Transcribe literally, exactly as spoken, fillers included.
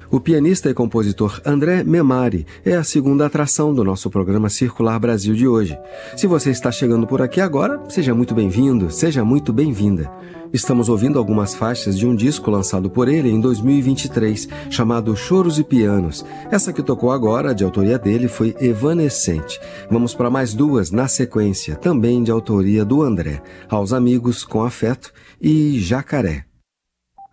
O pianista e compositor André Memari é a segunda atração do nosso programa Circular Brasil de hoje. Se você está chegando por aqui agora, seja muito bem-vindo, seja muito bem-vinda. Estamos ouvindo algumas faixas de um disco lançado por ele em dois mil e vinte e três, chamado Choros e Pianos. Essa que tocou agora, de autoria dele, foi Evanescente. Vamos para mais duas na sequência, também de autoria do André, Aos Amigos com Afeto e Jacaré.